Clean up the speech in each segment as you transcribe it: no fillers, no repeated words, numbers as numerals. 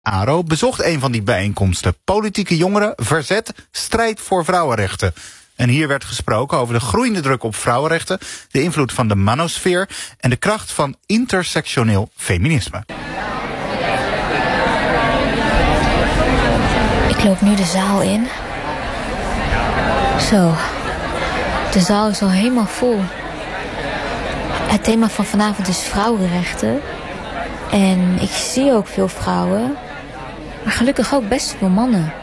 ARO bezocht een van die bijeenkomsten. Politieke jongeren, verzet, strijd voor vrouwenrechten. En hier werd gesproken over de groeiende druk op vrouwenrechten, de invloed van de manosfeer en de kracht van intersectioneel feminisme. Ik loop nu de zaal in. Zo, de zaal is al helemaal vol. Het thema van vanavond is vrouwenrechten. En ik zie ook veel vrouwen, maar gelukkig ook best veel mannen.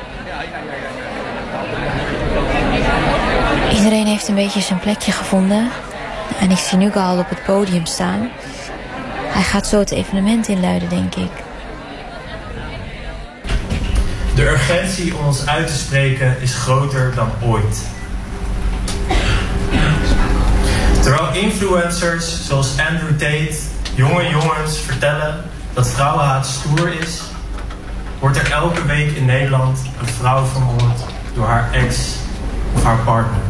Iedereen heeft een beetje zijn plekje gevonden. En ik zie Nuga al op het podium staan. Hij gaat zo het evenement inluiden, denk ik. De urgentie om ons uit te spreken is groter dan ooit. Terwijl influencers zoals Andrew Tate jonge jongens vertellen dat vrouwenhaat stoer is, wordt er elke week in Nederland een vrouw vermoord door haar ex of haar partner.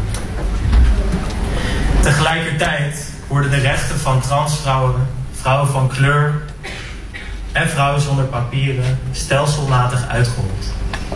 Tegelijkertijd worden de rechten van transvrouwen, vrouwen van kleur en vrouwen zonder papieren stelselmatig uitgehold.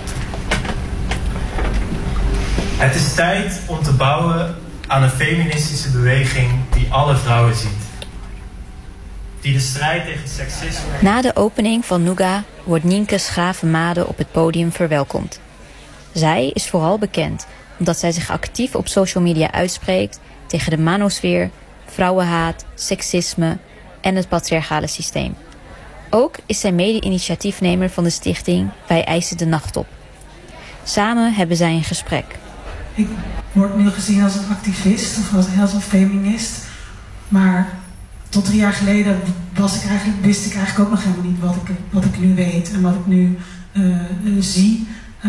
Het is tijd om te bouwen aan een feministische beweging die alle vrouwen ziet. Die de strijd tegen seksisme... Na de opening van Nuga wordt Nienke Schraven-Made op het podium verwelkomd. Zij is vooral bekend omdat zij zich actief op social media uitspreekt tegen de manosfeer, vrouwenhaat, seksisme en het patriarchale systeem. Ook is zij mede-initiatiefnemer van de stichting Wij eisen de nacht op. Samen hebben zij een gesprek. Ik word nu gezien als een activist of als een feminist, maar tot 3 jaar geleden wist ik eigenlijk ook nog helemaal niet wat ik nu weet en wat ik nu zie.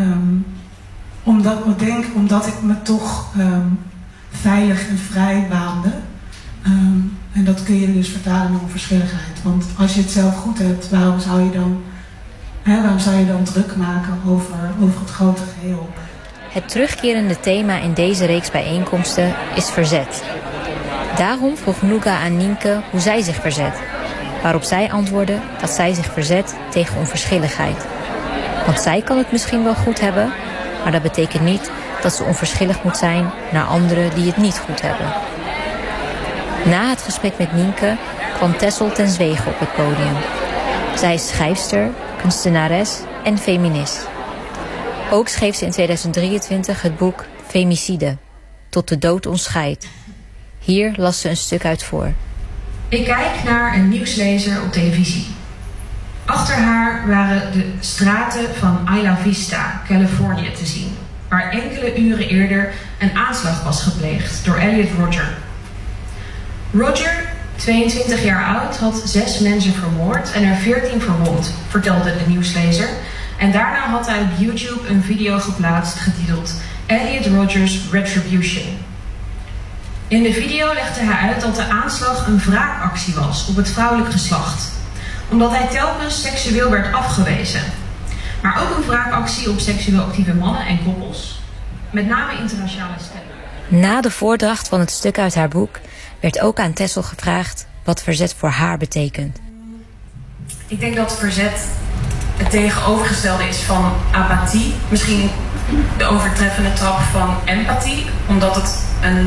Omdat ik me toch veilig en vrij waande. En dat kun je dus vertalen naar onverschilligheid. Want als je het zelf goed hebt, waarom zou je dan druk maken over het grote geheel? Het terugkerende thema in deze reeks bijeenkomsten is verzet. Daarom vroeg Nuga aan Nienke hoe zij zich verzet. Waarop zij antwoordde dat zij zich verzet tegen onverschilligheid. Want zij kan het misschien wel goed hebben, maar dat betekent niet dat ze onverschillig moet zijn naar anderen die het niet goed hebben. Na het gesprek met Nienke kwam Tessel ten Zwegen op het podium. Zij is schrijfster, kunstenares en feminist. Ook schreef ze in 2023 het boek Femicide, Tot de dood ons scheidt. Hier las ze een stuk uit voor. Ik kijk naar een nieuwslezer op televisie. Achter haar waren de straten van Isla Vista, Californië te zien, waar enkele uren eerder een aanslag was gepleegd door Elliot Rodger. Rodger, 22 jaar oud, had 6 mensen vermoord en er 14 verwond, vertelde de nieuwslezer. En daarna had hij op YouTube een video geplaatst getiteld Elliot Rodger's Retribution. In de video legde hij uit dat de aanslag een wraakactie was op het vrouwelijk geslacht, omdat hij telkens seksueel werd afgewezen. Maar ook een wraakactie op seksueel actieve mannen en koppels, met name internationale stemmen. Na de voordracht van het stuk uit haar boek werd ook aan Tessel gevraagd wat verzet voor haar betekent. Ik denk dat verzet het tegenovergestelde is van apathie. Misschien de overtreffende trap van empathie, omdat het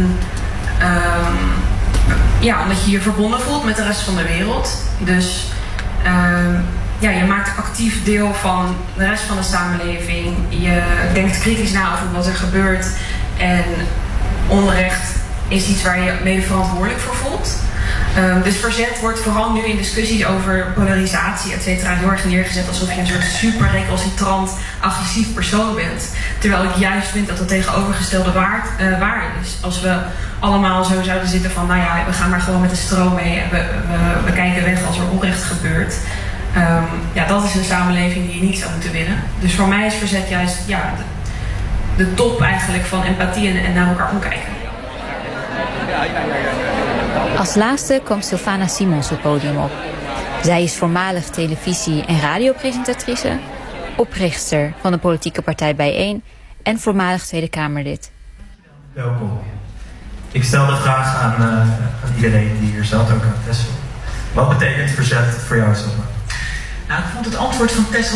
omdat je je verbonden voelt met de rest van de wereld. Dus je maakt actief deel van de rest van de samenleving. Je denkt kritisch na over wat er gebeurt. En onrecht is iets waar je mede verantwoordelijk voor voelt. Dus verzet wordt vooral nu in discussies over polarisatie, et cetera, heel erg neergezet alsof je een soort super recalcitrant, agressief persoon bent. Terwijl ik juist vind dat het tegenovergestelde waar is. Als we allemaal zo zouden zitten van, we gaan maar gewoon met de stroom mee en we kijken weg als er onrecht gebeurt. Dat is een samenleving die je niet zou moeten winnen. Dus voor mij is verzet juist de top eigenlijk van empathie en naar elkaar omkijken. Als laatste kwam Sylvana Simons het podium op. Zij is voormalig televisie- en radiopresentatrice, oprichter van de politieke partij Bijeen en voormalig Tweede Kamerlid. Welkom. Ik stel de vraag aan iedereen die hier zat, ook aan Tessel. Wat betekent verzet voor jou, Sylvana? Nou, ik vond het antwoord van Tessel